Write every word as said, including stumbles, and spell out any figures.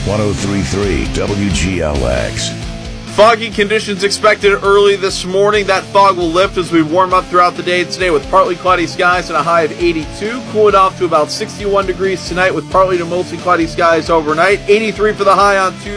one oh three point three W G L X. Foggy conditions expected early this morning. That fog will lift as we warm up throughout the day today with partly cloudy skies and a high of eighty-two. Cool it off to about sixty-one degrees tonight with partly to mostly cloudy skies overnight. eighty-three for the high on Tuesday.